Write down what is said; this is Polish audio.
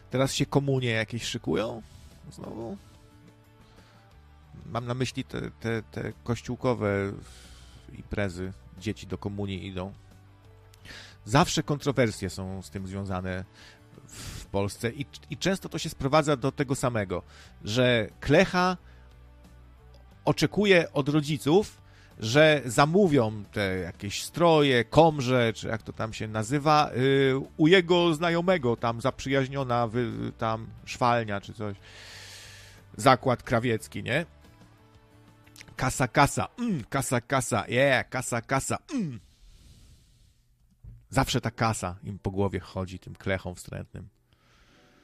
Teraz się komunie jakieś szykują? Znowu? Mam na myśli te kościółkowe imprezy. Dzieci do komunii idą. Zawsze kontrowersje są z tym związane w Polsce i często to się sprowadza do tego samego, że klecha oczekuje od rodziców, że zamówią te jakieś stroje, komrze, czy jak to tam się nazywa, u jego znajomego, tam zaprzyjaźniona, tam szwalnia, czy coś. Zakład krawiecki, nie? Kasa, kasa, kasa. Zawsze ta kasa im po głowie chodzi, tym klechom wstrętnym.